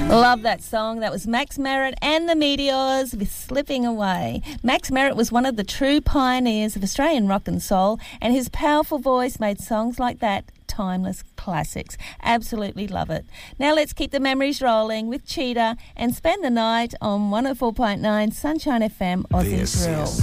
Love that song. That was Max Merritt and the Meteors with Slipping Away. Max Merritt was one of the true pioneers of Australian rock and soul, and his powerful voice made songs like that timeless classics. Absolutely love it. Now let's keep the memories rolling with Cheetah and spend the night on 104.9 Sunshine FM Aussies Rule.